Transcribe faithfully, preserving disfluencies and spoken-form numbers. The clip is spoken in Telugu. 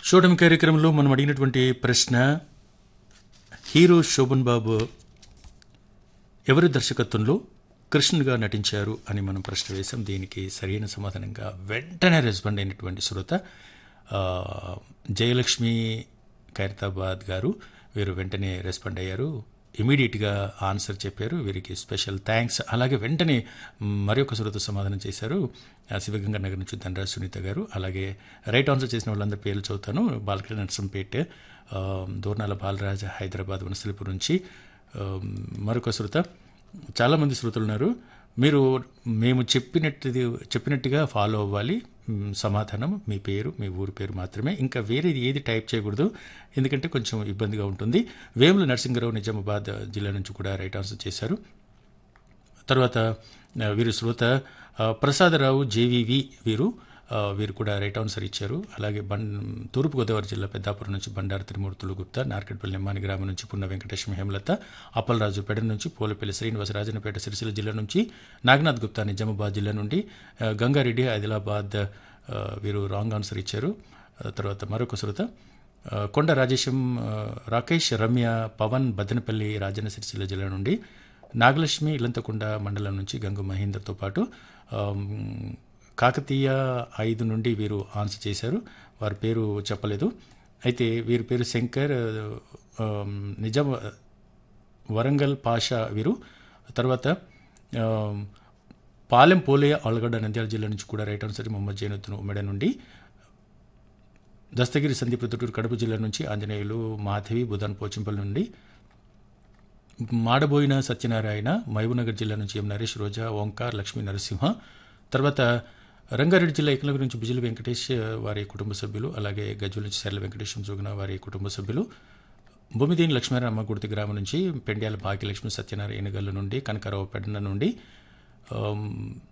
షోటమి కార్యక్రమంలో మనం అడిగినటువంటి ప్రశ్న, హీరో శోభన్ బాబు ఎవరి దర్శకత్వంలో కృష్ణుగా నటించారు అని మనం ప్రశ్న వేశాం. దీనికి సరైన సమాధానంగా వెంటనే రెస్పాండ్ అయినటువంటి శ్రోత ఆ, జయలక్ష్మి ఖైరతాబాద్ గారు. వీరు వెంటనే రెస్పాండ్ అయ్యారు, ఇమీడియట్గా ఆన్సర్ చెప్పారు. వీరికి స్పెషల్ థ్యాంక్స్. అలాగే వెంటనే మరొక శ్రోత సమాధానం చేశారు, ఆ, శివగంగా నగర్ నుంచి ధనరాజ్ సునీత గారు. అలాగే రైట్ ఆన్సర్ చేసిన వాళ్ళందరి పేర్లు చదువుతాను. బాలకృష్ణ నర్సంపేట్, ఆ, దోర్నాల బాలరాజ్ హైదరాబాద్ వనస్థలిపురం నుంచి. ఆ, మరొక శ్రోత, చాలామంది శ్రోతలు ఉన్నారు. మీరు మేము చెప్పినట్టు చెప్పినట్టుగా ఫాలో అవ్వాలి. మ్, సమాధానం మీ పేరు, మీ ఊరి పేరు మాత్రమే, ఇంకా వేరేది ఏది టైప్ చేయకూడదు, ఎందుకంటే కొంచెం ఇబ్బందిగా ఉంటుంది. వేముల నరసింహరావు నిజామాబాద్ జిల్లా నుంచి కూడా రైట్ ఆన్సర్ చేశారు. తర్వాత ఆ, వీరు శ్రోత ఆ, ప్రసాదరావు జేవివి వీరు ఆ, వీరు కూడా రైట్ ఆన్సర్ ఇచ్చారు. అలాగే బం తూర్పుగోదావరి జిల్లా పెద్దాపురం నుంచి బండారు త్రిమూర్తులు గుప్తా, నార్కెట్పల్లి నిమ్మాని గ్రామం నుంచి పున్న వెంకటేశ్వర హేమలత, అప్పలరాజు పెడ నుంచి పోలపల్లి శ్రీనివాస రాజన్నపేట సిరిసిల్ల జిల్లా నుంచి, నాగనాథ్ గుప్తా నిజామాబాద్ జిల్లా నుండి, ఆ, గంగారెడ్డి ఆదిలాబాద్ ఆ, వీరు రాంగ్ ఆన్సర్ ఇచ్చారు. ఆ, తర్వాత మరొక శ్రోత ఆ, కొండ రాజేశం, ఆ, రాకేష్, రమ్య, పవన్ బద్దనపల్లి రాజన్న సిరిసిల్ల జిల్లా నుండి, నాగలక్ష్మి ఇల్లంతకుండ మండలం నుంచి గంగు మహేందర్తో పాటు ఆమ్, కాకతీయ ఐదు నుండి వీరు ఆన్సర్ చేశారు. వారి పేరు చెప్పలేదు. అయితే వీరి పేరు శంకర్, ఆమ్, నిజాం వరంగల్ పాషా వీరు. తర్వాత ఆమ్, పాలెం పోలే ఆలగడ్డ నంద్యాల జిల్లా నుంచి కూడా రైట్ ఆన్సర్ మొహమ్మద్ జైనుద్దీన్ ఉమెడ నుండి, దస్తగిరి సందీప్ ప్రొద్దుటూరు కడప జిల్లా నుంచి, ఆంజనేయులు మాధవి బుధాన్ పోచంపల్లి నుండి, మాడబోయిన సత్యనారాయణ మహబూబ్నగర్ జిల్లా నుంచి ఎం నరేష్, రోజా, ఓంకార్, లక్ష్మీ నరసింహ. తర్వాత రంగారెడ్డి జిల్లా ఏకనగర్ నుంచి బిజిలి వెంకటేష్ వారి కుటుంబ సభ్యులు, అలాగే గజ్వల్ నుంచి సర్ల వెంకటేశ్వర జోగున వారి కుటుంబ సభ్యులు, భూమిదేని లక్ష్మీనారాయణ అమ్మగుర్తి గ్రామం నుంచి, పెండ్యాల భాగ్యలక్ష్మి సత్యనారాయణ గల్లు నుండి, కనకారావు పెడన నుండి, ఆమ్,